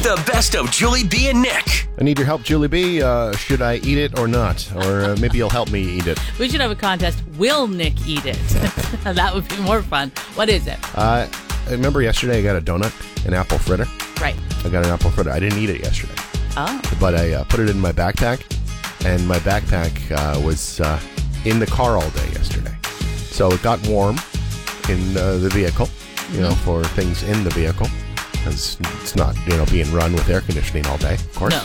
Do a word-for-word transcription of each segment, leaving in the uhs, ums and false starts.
The best of Julie B and Nick. I need your help, Julie B. Uh, should I eat it or not? Or uh, maybe you'll help me eat it. We should have a contest. Will Nick eat it? That would be more fun. What is it? Uh, I remember yesterday I got a donut, an apple fritter. Right. I got an apple fritter. I didn't eat it yesterday. Oh. But I uh, put it in my backpack, and my backpack uh, was uh, in the car all day yesterday. So it got warm in uh, the vehicle, you know, for things in the vehicle. It's, it's not, you know, being run with air conditioning all day, of course. No.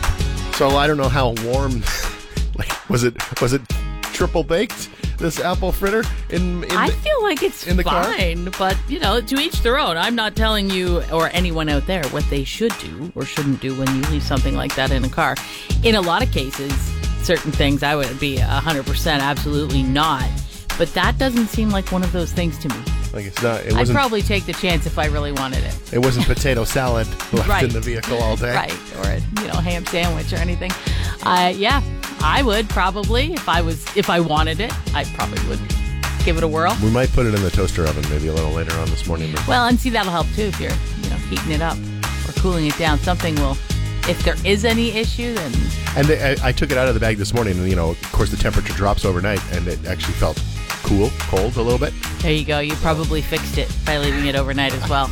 So I don't know how warm. Like, was it was it triple baked? This apple fritter in, in I the, feel like it's in the fine, car? but, you know, to each their own. I'm not telling you or anyone out there what they should do or shouldn't do when you leave something like that in a car. In a lot of cases, certain things I would be one hundred percent absolutely not. But that doesn't seem like one of those things to me. Like it's not. It I'd wasn't. probably take the chance if I really wanted it. It wasn't potato salad left Right. in the vehicle all day. Right, or a you know ham sandwich or anything. Uh, yeah, I would probably if I was if I wanted it. I probably would give it a whirl. We might put it in the toaster oven maybe a little later on this morning. But Well, and see that'll help too if you're you know heating it up or cooling it down. Something will. If there is any issue, then and they, I, I took it out of the bag this morning, and you know, of course, the temperature drops overnight, and it actually felt cool, cold a little bit. there you go. You probably fixed it by leaving it overnight as well.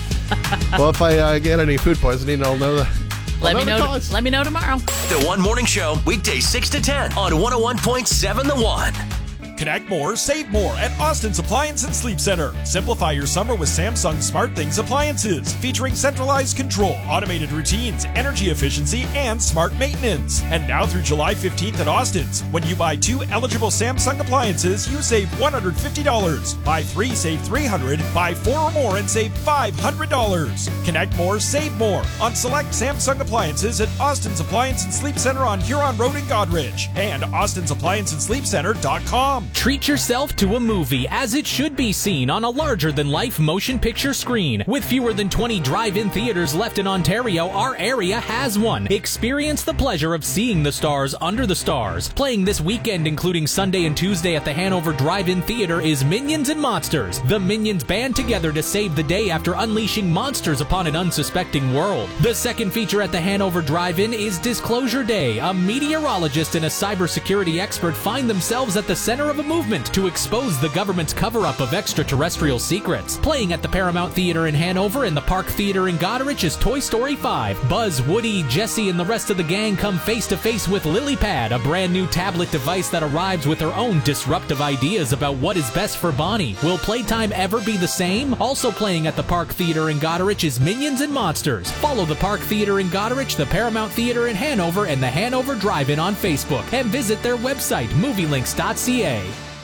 Well, if I uh, get any food poisoning, I'll know the. Let I'll me know know. the cause. Let me know tomorrow. The One Morning Show, weekdays six to ten on one oh one point seven The One. Connect more, save more at Austin's Appliance and Sleep Center. Simplify your summer with Samsung SmartThings appliances, featuring centralized control, automated routines, energy efficiency, and smart maintenance. And now through July fifteenth at Austin's, when you buy two eligible Samsung appliances, you save one hundred fifty dollars. Buy three, save three hundred dollars. Buy four or more and save five hundred dollars. Connect more, save more on select Samsung appliances at Austin's Appliance and Sleep Center on Huron Road in Godrich and Austin's Appliance and Sleep Center dot com. Treat yourself to a movie as it should be seen on a larger-than-life motion picture screen. With fewer than twenty drive-in theaters left in Ontario, our area has one. Experience the pleasure of seeing the stars under the stars. Playing this weekend, including Sunday and Tuesday at the Hanover Drive-In Theater, is Minions and Monsters. The Minions band together to save the day after unleashing monsters upon an unsuspecting world. The second feature at the Hanover Drive-In is Disclosure Day. A meteorologist and a cybersecurity expert find themselves at the center of a movement to expose the government's cover-up of extraterrestrial secrets. Playing at the Paramount Theater in Hanover and the Park Theater in Goderich is Toy Story five. Buzz, Woody, Jesse, and the rest of the gang come face-to-face with LilyPad, a brand new tablet device that arrives with her own disruptive ideas about what is best for Bonnie. Will playtime ever be the same? Also playing at the Park Theater in Goderich is Minions and Monsters. Follow the Park Theater in Goderich, the Paramount Theater in Hanover, and the Hanover Drive-In on Facebook, and visit their website, movie links dot c a.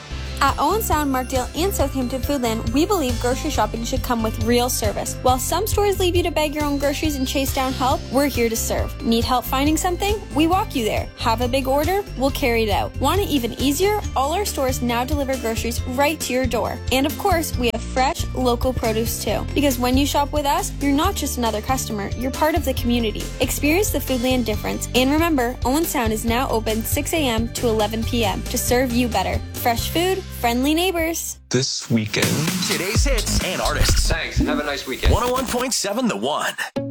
At Owen Sound, Markdale, and Southampton Foodland, we believe grocery shopping should come with real service. While some stores leave you to bag your own groceries and chase down help, we're here to serve. Need help finding something? We walk you there. Have a big order? We'll carry it out. Want it even easier? All our stores now deliver groceries right to your door. And of course, we have fresh, local produce too. Because when you shop with us, you're not just another customer, you're part of the community. Experience the Foodland difference. And remember, Owen Sound is now open six a.m. to eleven p.m. to serve you better. Fresh food, friendly neighbors. This weekend. Today's hits and artists. Thanks. Have a nice weekend. one oh one point seven The One.